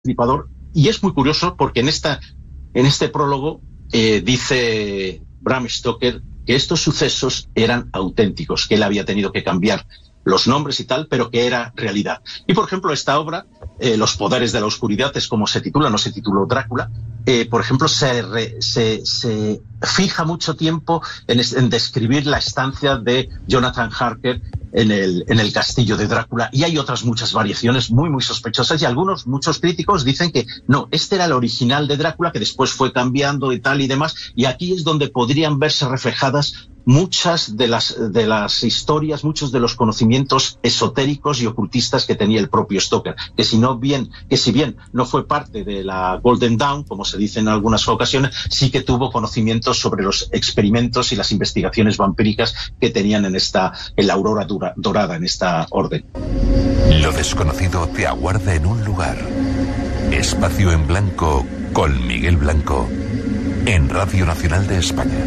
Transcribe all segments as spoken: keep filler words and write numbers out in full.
Destripador, y es muy curioso porque en esta en este prólogo eh, dice Bram Stoker que estos sucesos eran auténticos, que él había tenido que cambiar los nombres y tal, pero que era realidad. Y por ejemplo esta obra, eh, Los poderes de la oscuridad, es como se titula, no se tituló Drácula, eh, por ejemplo se, re, se, se fija mucho tiempo en, en describir la estancia de Jonathan Harker en el, en el castillo de Drácula, y hay otras muchas variaciones muy muy sospechosas, y algunos, muchos críticos dicen que no, este era el original de Drácula, que después fue cambiando y tal y demás, y aquí es donde podrían verse reflejadas muchas de las, de las historias, muchos de los conocimientos esotéricos y ocultistas que tenía el propio Stoker, que si no bien, que si bien no fue parte de la Golden Dawn, como se dice en algunas ocasiones, sí que tuvo conocimientos sobre los experimentos y las investigaciones vampíricas que tenían en esta, en la aurora dura, dorada, en esta orden. Lo desconocido te aguarda en un lugar. Espacio en Blanco con Miguel Blanco en Radio Nacional de España.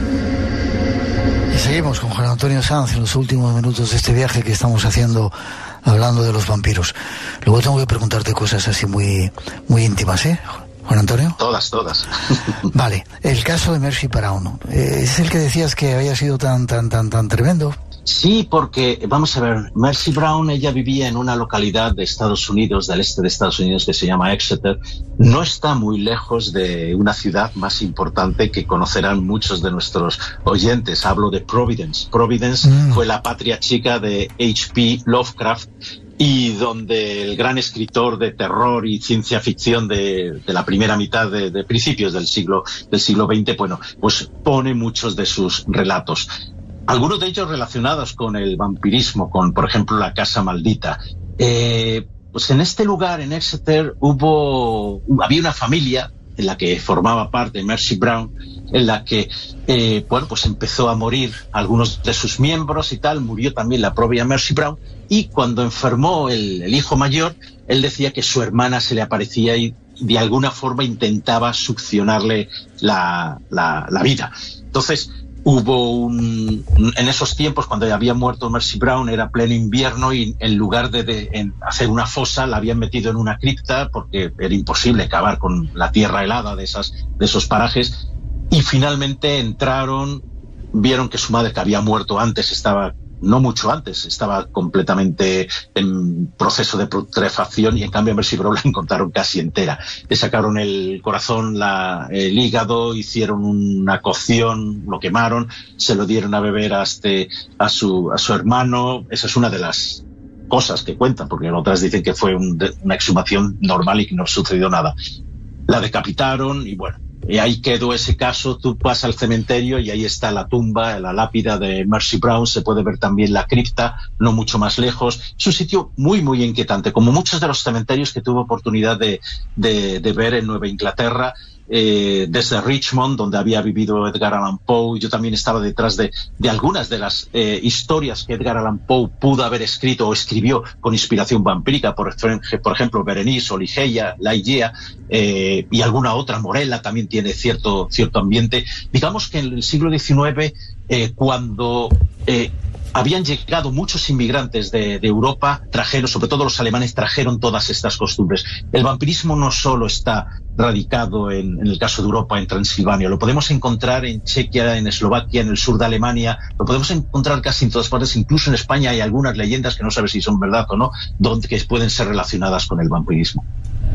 Y seguimos con Juan Antonio Sanz en los últimos minutos de este viaje que estamos haciendo hablando de los vampiros. Luego tengo que preguntarte cosas así muy, muy íntimas, ¿eh, Juan Antonio? Todas, todas. Vale, el caso de Mercy Brown, ¿es el que decías que había sido tan, tan, tan, tan tremendo? Sí, porque, vamos a ver, Mercy Brown, ella vivía en una localidad de Estados Unidos, del este de Estados Unidos, que se llama Exeter. No está muy lejos de una ciudad más importante que conocerán muchos de nuestros oyentes. Hablo de Providence. Providence mm. fue la patria chica de H P Lovecraft, y donde el gran escritor de terror y ciencia ficción de, de la primera mitad de, de principios del siglo, del siglo veinte, bueno, pues pone muchos de sus relatos. Algunos de ellos relacionados con el vampirismo, con, por ejemplo, la Casa Maldita. Eh, pues en este lugar, en Exeter, hubo, había una familia en la que formaba parte Mercy Brown, en la que, eh, bueno, pues empezó a morir algunos de sus miembros y tal, murió también la propia Mercy Brown, y cuando enfermó el, el hijo mayor, él decía que su hermana se le aparecía y de alguna forma intentaba succionarle la, la, la vida. Entonces, hubo un, en esos tiempos, cuando había muerto Mercy Brown, era pleno invierno, y en lugar de, de en hacer una fosa, la habían metido en una cripta, porque era imposible cavar con la tierra helada de, esas, de esos parajes, y finalmente entraron, vieron que su madre, que había muerto antes, estaba, no mucho antes, estaba completamente en proceso de putrefacción, y en cambio a Mercy Brown la encontraron casi entera. Le sacaron el corazón, la, el hígado, hicieron una cocción, lo quemaron, se lo dieron a beber a, este, a, su, a su hermano. Esa es una de las cosas que cuentan, porque otras dicen que fue un, una exhumación normal y que no sucedió nada. La decapitaron y bueno, y ahí quedó ese caso. Tú vas al cementerio y ahí está la tumba, la lápida de Mercy Brown, se puede ver también la cripta, no mucho más lejos. Es un sitio muy, muy inquietante, como muchos de los cementerios que tuve oportunidad de, de, de ver en Nueva Inglaterra, eh, desde Richmond, donde había vivido Edgar Allan Poe. Yo también estaba detrás de, de algunas de las eh, historias que Edgar Allan Poe pudo haber escrito o escribió con inspiración vampírica, por, por ejemplo, Berenice o Ligeia, La Igea, eh, y alguna otra. Morella también tiene cierto, cierto ambiente. Digamos que en el siglo diecinueve, eh, cuando eh, habían llegado muchos inmigrantes de, de Europa, trajeron, sobre todo los alemanes, trajeron todas estas costumbres. El vampirismo no solo está radicado en, en el caso de Europa, en Transilvania, lo podemos encontrar en Chequia, en Eslovaquia, en el sur de Alemania, lo podemos encontrar casi en todas partes. Incluso en España hay algunas leyendas que no sabes si son verdad o no, donde que pueden ser relacionadas con el vampirismo.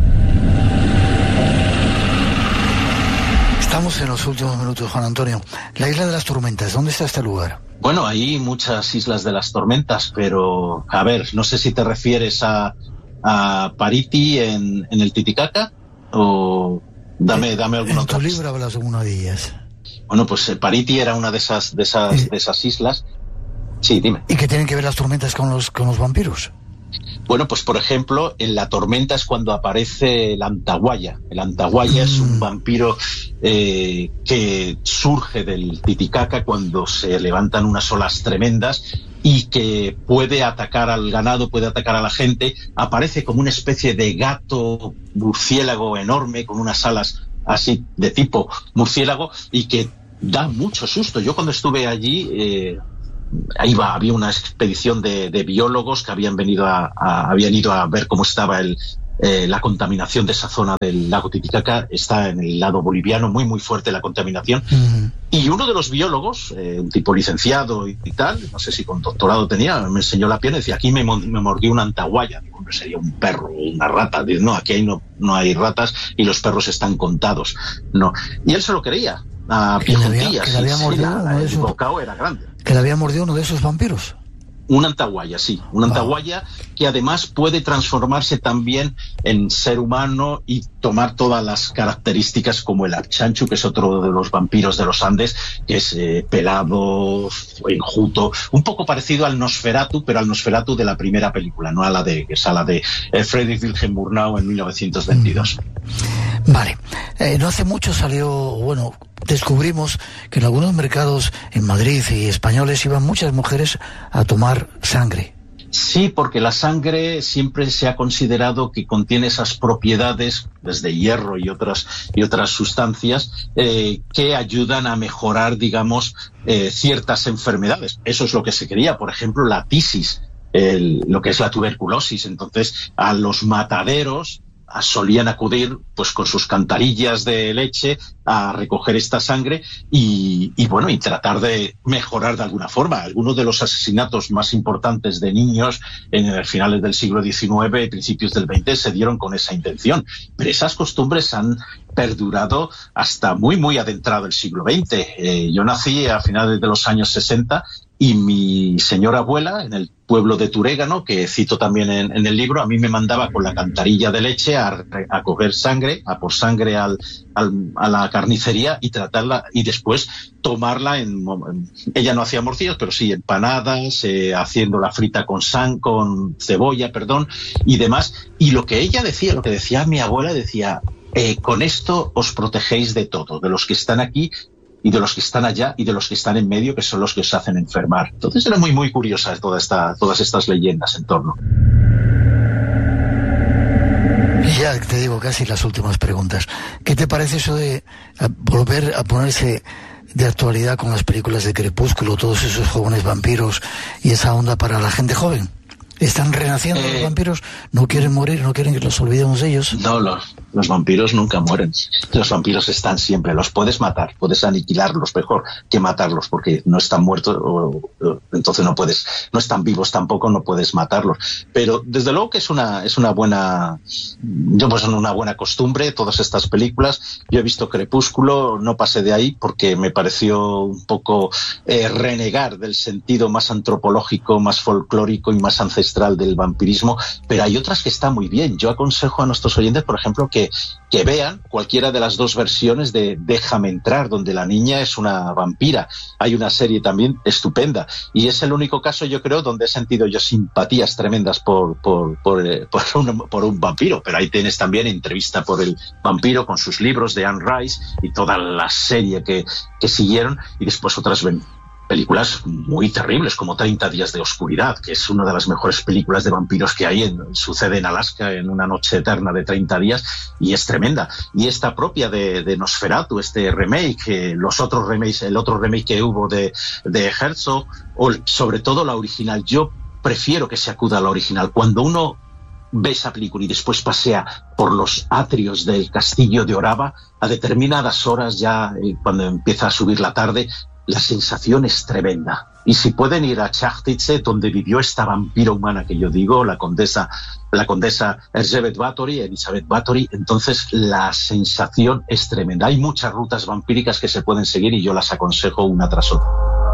Estamos en los últimos minutos, Juan Antonio. La Isla de las Tormentas, ¿dónde está este lugar? Bueno, hay muchas Islas de las Tormentas, pero a ver, no sé si te refieres a, a Pariti en, en el Titicaca, o dame, dame alguna otra. En tu libro hablas de una de ellas. Bueno, pues eh, Pariti era una de esas, de esas, de esas islas. Sí, dime. ¿Y qué tienen que ver las tormentas con los, con los vampiros? Bueno, pues por ejemplo, en la tormenta es cuando aparece el Antahuaya. El Antahuaya mm. es un vampiro eh, que surge del Titicaca cuando se levantan unas olas tremendas y que puede atacar al ganado, puede atacar a la gente. Aparece como una especie de gato murciélago enorme con unas alas así de tipo murciélago y que da mucho susto. Yo cuando estuve allí... Eh, Ahí va, había una expedición de, de biólogos que habían venido a, a, habían ido a ver cómo estaba el, eh, la contaminación de esa zona del lago Titicaca. Está en el lado boliviano, muy muy fuerte la contaminación. Uh-huh. Y uno de los biólogos, eh, un tipo licenciado y, y tal, no sé si con doctorado tenía, me enseñó la pierna y decía, aquí me, me mordió una antaguaya. Digo, hombre, sería un perro, una rata. Digo, no, aquí hay no, no hay ratas y los perros están contados. No. Y él se lo creía. A que le había, que le había mordido sí, la, uno de el esos, bocado era grande. Que le había mordido uno de esos vampiros. Una antaguaya, sí, una antaguaya wow. que además puede transformarse también en ser humano y tomar todas las características como el Archanchu, que es otro de los vampiros de los Andes, que es eh, pelado, enjuto, un poco parecido al Nosferatu, pero al Nosferatu de la primera película, no a la de, que es a la de eh, Friedrich Wilhelm Murnau en mil novecientos veintidós. Mm. Vale, eh, no hace mucho salió, bueno, descubrimos que en algunos mercados en Madrid y españoles iban muchas mujeres a tomar sangre. Sí, porque la sangre siempre se ha considerado que contiene esas propiedades, desde hierro y otras y otras sustancias, eh, que ayudan a mejorar, digamos, eh, ciertas enfermedades. Eso es lo que se creía. Por ejemplo, la tisis, el, lo que es la tuberculosis. Entonces, a los mataderos solían acudir pues con sus cantarillas de leche a recoger esta sangre y, y bueno, y tratar de mejorar de alguna forma. Algunos de los asesinatos más importantes de niños en finales del siglo diecinueve y principios del veinte se dieron con esa intención, pero esas costumbres han perdurado hasta muy muy adentrado el siglo veinte. Eh, yo nací a finales de los años sesenta y mi señora abuela, en el pueblo de Turégano, que cito también en, en el libro, a mí me mandaba con la cantarilla de leche a, a coger sangre, a por sangre al, al, a la carnicería y tratarla, y después tomarla en... en ella no hacía morcillas, pero sí empanadas, eh, haciéndola frita con san, con cebolla, perdón, y demás. Y lo que ella decía, lo que decía mi abuela, decía, eh, con esto os protegéis de todo, de los que están aquí y de los que están allá y de los que están en medio, que son los que os hacen enfermar. Entonces era muy muy curiosa toda esta, todas estas leyendas en torno. Y ya te digo casi las últimas preguntas. ¿Qué te parece eso de volver a ponerse de actualidad con las películas de Crepúsculo, todos esos jóvenes vampiros y esa onda para la gente joven? ¿Están renaciendo eh, los vampiros? ¿No quieren morir? ¿No quieren que los olvidemos de ellos? No, los, los vampiros nunca mueren. Los vampiros están siempre. Los puedes matar, puedes aniquilarlos, mejor que matarlos, porque no están muertos, o, o, entonces no puedes, no están vivos tampoco, no puedes matarlos. Pero desde luego que es una, es una buena, yo pues una buena costumbre, todas estas películas. Yo he visto Crepúsculo, no pasé de ahí porque me pareció un poco eh, renegar del sentido más antropológico, más folclórico y más ancestral del vampirismo, pero hay otras que están muy bien. Yo aconsejo a nuestros oyentes, por ejemplo, que, que vean cualquiera de las dos versiones de Déjame entrar, donde la niña es una vampira. Hay una serie también estupenda y es el único caso, yo creo, donde he sentido yo simpatías tremendas por, por, por, eh, por, un, por un vampiro, pero ahí tienes también Entrevista por el vampiro con sus libros de Anne Rice y toda la serie que, que siguieron, y después otras ven películas muy terribles como treinta días de oscuridad, que es una de las mejores películas de vampiros que hay. En, sucede en Alaska en una noche eterna de treinta días y es tremenda. Y esta propia de, de Nosferatu, este remake, eh, los otros remakes, el otro remake que hubo de, de Herzog, o sobre todo la original. Yo prefiero que se acuda a la original. Cuando uno ve esa película y después pasea por los atrios del castillo de Orava, a determinadas horas ya, eh, cuando empieza a subir la tarde, la sensación es tremenda. Y si pueden ir a Chachtice, donde vivió esta vampira humana que yo digo, la condesa, la condesa Elizabeth Bathory, Elizabeth Bathory, entonces la sensación es tremenda. Hay muchas rutas vampíricas que se pueden seguir y yo las aconsejo una tras otra.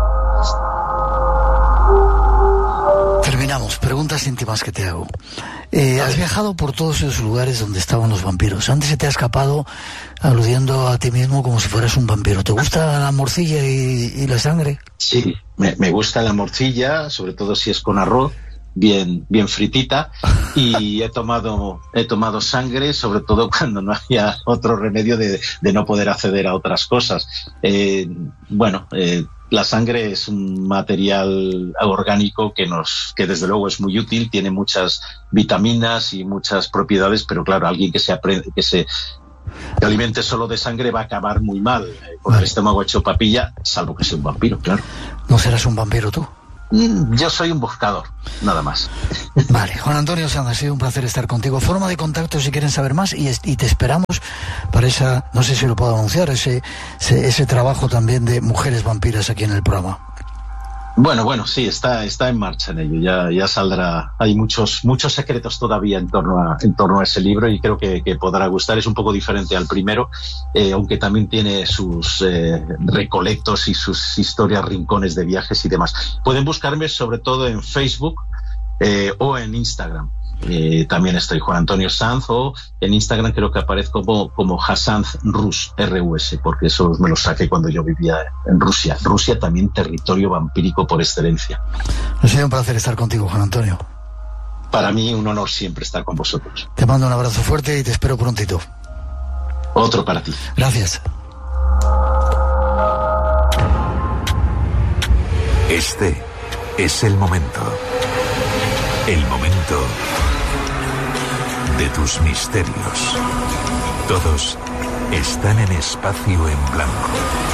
Terminamos. Preguntas íntimas que te hago. Eh, has viajado por todos esos lugares donde estaban los vampiros. Antes se te ha escapado aludiendo a ti mismo como si fueras un vampiro. ¿Te gusta la morcilla y, y la sangre? Sí, me, me gusta la morcilla, sobre todo si es con arroz, bien, bien fritita, y he tomado, he tomado sangre, sobre todo cuando no había otro remedio de, de no poder acceder a otras cosas. Eh, bueno, eh, la sangre es un material orgánico que nos, que desde luego es muy útil, tiene muchas vitaminas y muchas propiedades, pero claro, alguien que se aprende, que se que alimente solo de sangre va a acabar muy mal, eh, con vale. el estómago hecho papilla, salvo que sea un vampiro, claro. ¿No serás un vampiro tú? Yo soy un buscador, nada más. Vale, Juan Antonio Sanz, ha sido un placer estar contigo. Forma de contacto si quieren saber más y, y te esperamos para esa, no sé si lo puedo anunciar, ese, ese, ese trabajo también de mujeres vampiras aquí en el programa. Bueno, bueno, sí, está, está en marcha en ello, ya, ya saldrá. Hay muchos, muchos secretos todavía en torno a, en torno a ese libro y creo que, que podrá gustar. Es un poco diferente al primero, eh, aunque también tiene sus eh, recolectos y sus historias, rincones de viajes y demás. Pueden buscarme sobre todo en Facebook eh, o en Instagram. Eh, también estoy Juan Antonio Sanz, o en Instagram creo que aparezco como, como Hasanz Rus, R U S, porque eso me lo saqué cuando yo vivía en Rusia. Rusia también territorio vampírico por excelencia. Ha sido un placer estar contigo, Juan Antonio. Para mí un honor siempre estar con vosotros. Te mando un abrazo fuerte y te espero prontito. Otro para ti. Gracias. Este es el momento. El momento de tus misterios. Todos están en Espacio en Blanco.